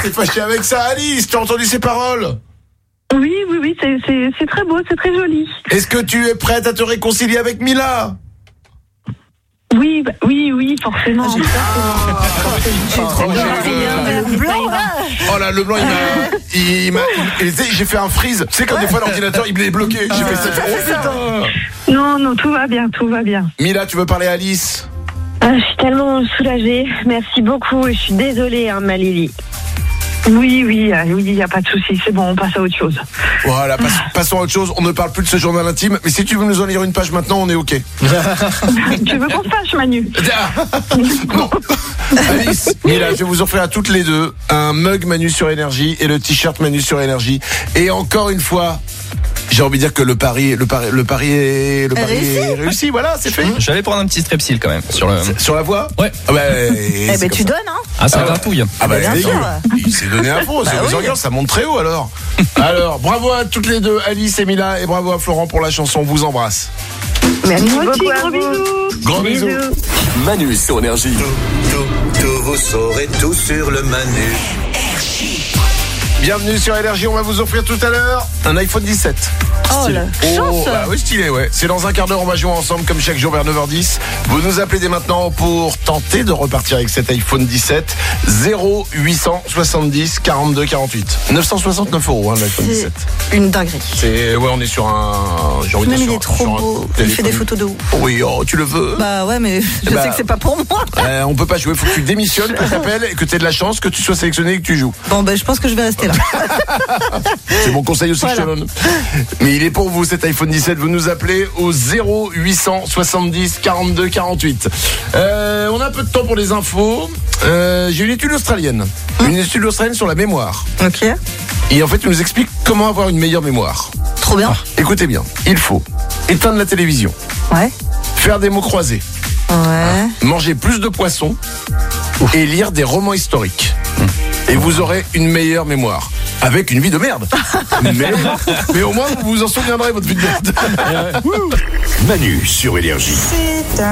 t'es fâchée avec ça, Alice. Tu as entendu ces paroles? Oui, c'est très beau, c'est très joli. Est-ce que tu es prête à te réconcilier avec Mila? Oui, forcément. Le blanc, là. Oh là, le blanc, j'ai fait un freeze. Tu sais, comme des fois l'ordinateur, il est bloqué. J'ai fait ça. Oh putain. Non, tout va bien. Mila, tu veux parler à Alice? Je suis tellement soulagée. Merci beaucoup et je suis désolée, ma Lily. Oui, il n'y a pas de souci. C'est bon, on passe à autre chose. Voilà, passons à autre chose. On ne parle plus de ce journal intime. Mais si tu veux nous en lire une page maintenant, on est OK. Tu veux qu'on se fâche, Manu? Non. Alice, Mila, je vais vous offrir à toutes les deux un mug Manu sur Énergie et le t-shirt Manu sur Énergie. Et encore une fois, j'ai envie de dire que le pari est réussi. Voilà, c'est fait. Je vais aller prendre un petit strepsil quand même sur la voix. Ouais. Tu donnes, hein. Ah, ça gratouille. Bien sûr. Il s'est donné un faux. Les organes, ça monte très haut alors. Alors, bravo à toutes les deux, Alice et Mila, et bravo à Florent pour la chanson. On vous embrasse. Merci Moi aussi, beaucoup à gros vous. bisous. Gros bisous. Manu sur Énergie. Tout, vous saurez tout sur le Manu. Bienvenue sur Énergie, on va vous offrir tout à l'heure un iPhone 17. Oh la chance. Bah oui, stylé, ouais. C'est dans un quart d'heure, on va jouer ensemble comme chaque jour vers 9h10. Vous nous appelez dès maintenant pour tenter de repartir avec cet iPhone 17. 0870 42 48. 969 €, l'iPhone 17. Une dinguerie. On est sur un... Même il est trop beau. Il fait des photos de ouf. Oui, tu le veux. Bah ouais, mais je sais que c'est pas pour moi. On peut pas jouer, faut que tu démissionnes, que tu t'appelles et que tu aies de la chance, que tu sois sélectionné et que tu joues. Bon, je pense que je vais rester là. C'est mon conseil aussi que je te donne. Mais il est pour vous cet iPhone 17. Vous nous appelez au 0870 42 48. On a un peu de temps pour les infos. J'ai une étude australienne. Une étude australienne sur la mémoire. Ok. Et en fait, tu nous expliques comment avoir une meilleure mémoire. Trop bien. Écoutez bien. Il faut éteindre la télévision. Ouais. Faire des mots croisés. Ouais. Manger plus de poissons. Et lire des romans historiques. Et vous aurez une meilleure mémoire. Avec une vie de merde. mais au moins, vous vous en souviendrez, votre vie de merde. Manu sur Énergie.